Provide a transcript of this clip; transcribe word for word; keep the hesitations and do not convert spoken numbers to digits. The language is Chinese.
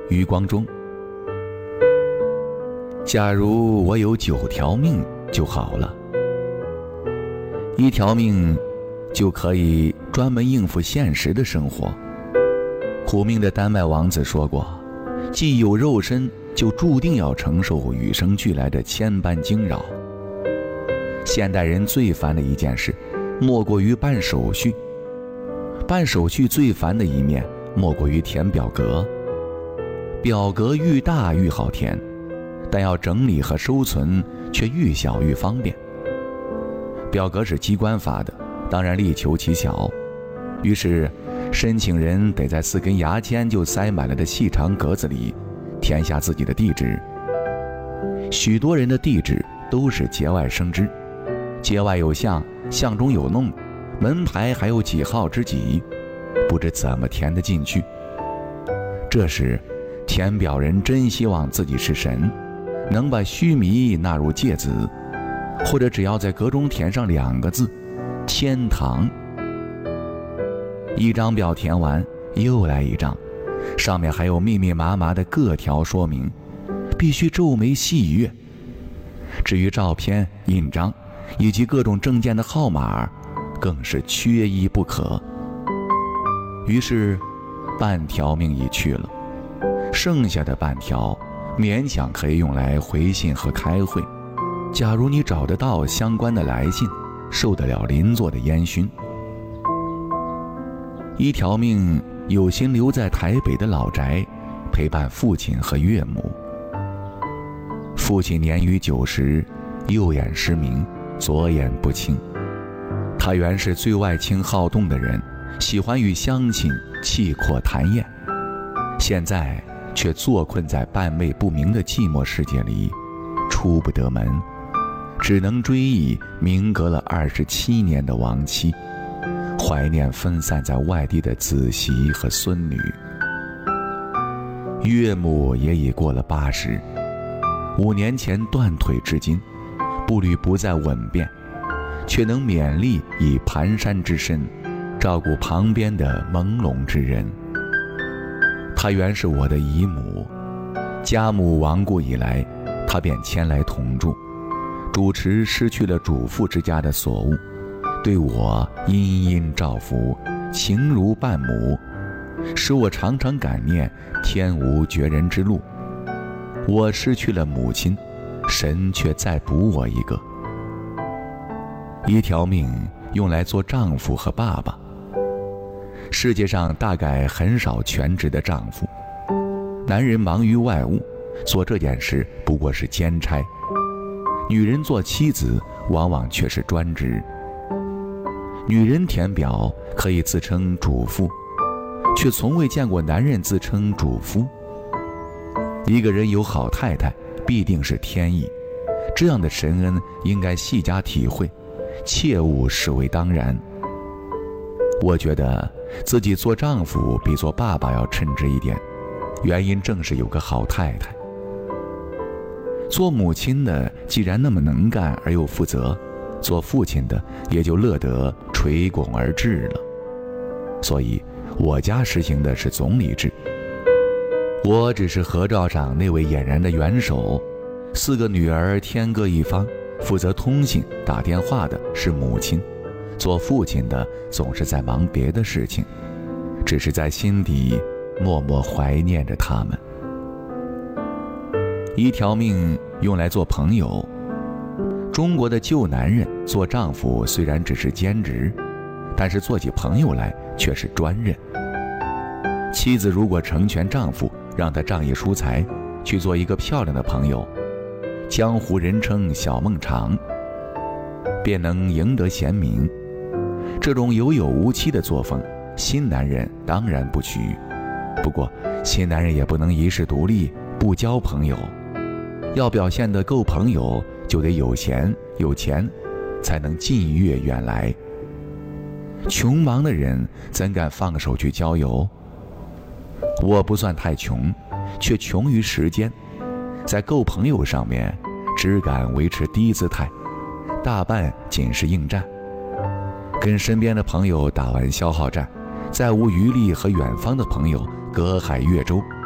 余光中。假如我有九条命就好了，一条命就可以专门应付现实的生活。苦命的丹麦王子说过，既有肉身，就注定要承受与生俱来的千般惊扰。现代人最烦的一件事，莫过于办手续。办手续最烦的一面，莫过于填表格。表格愈大愈好填，但要整理和收存却愈小愈方便。表格是机关发的，当然力求其小，于是申请人得在四根牙签就塞满了的细长格子里填下自己的地址。许多人的地址都是节外生枝，节外有巷，巷中有弄，门牌还有几号之几，不知怎么填得进去。这时填表人真希望自己是神，能把须弥纳入芥子，或者只要在格中填上两个字，天堂。一张表填完，又来一张，上面还有密密麻麻的各条说明，必须皱眉细阅。至于照片、印章以及各种证件的号码，更是缺一不可。于是半条命已去了，剩下的半条勉强可以用来回信和开会。假如你找得到相关的来信，受得了邻座的烟熏。一条命有心留在台北的老宅，陪伴父亲和岳母。父亲年逾九十，右眼失明，左眼不清。他原是最外倾好动的人，喜欢与乡亲气阔谈宴，现在却坐困在半昧不明的寂寞世界里，出不得门，只能追忆明隔了二十七年的亡妻，怀念分散在外地的子媳和孙女。岳母也已过了八十，五年前断腿至今，步履不再稳便，却能勉力以蹒跚之身照顾旁边的朦胧之人。她原是我的姨母，家母亡故以来，她便迁来同住，主持失去了主妇之家的所务，对我殷殷照拂，情如伴母，使我常常感念天无绝人之路。我失去了母亲，神却再补我一个。一条命用来做丈夫和爸爸。世界上大概很少全职的丈夫，男人忙于外务，做这件事不过是兼差；女人做妻子往往却是专职。女人填表可以自称主妇，却从未见过男人自称主夫。一个人有好太太，必定是天意，这样的神恩应该细加体会，切勿视为当然。我觉得自己做丈夫比做爸爸要称职一点，原因正是有个好太太。做母亲的既然那么能干而又负责，做父亲的也就乐得垂拱而治了。所以我家实行的是总理制，我只是合照上那位俨然的元首，四个女儿天各一方，负责通信打电话的是母亲，做父亲的总是在忙别的事情，只是在心底默默怀念着他们。一条命用来做朋友。中国的旧男人做丈夫虽然只是兼职，但是做起朋友来却是专任。妻子如果成全丈夫，让他仗义疏财，去做一个漂亮的朋友，江湖人称小孟尝，便能赢得贤名。这种有有无期的作风，新男人当然不娶。不过新男人也不能一世独立，不交朋友。要表现得够朋友，就得有闲有钱，才能近悦远来。穷忙的人怎敢放手去郊游？我不算太穷，却穷于时间，在够朋友上面只敢维持低姿态，大半仅是应战。跟身边的朋友打完消耗战，再无余力和远方的朋友隔海越洲，